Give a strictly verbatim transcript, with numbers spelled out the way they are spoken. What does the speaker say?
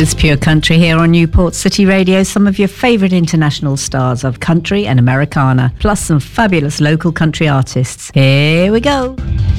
It's Pure Country here on Newport City Radio. Some of your favourite international stars of country and Americana, plus some fabulous local country artists. Here we go.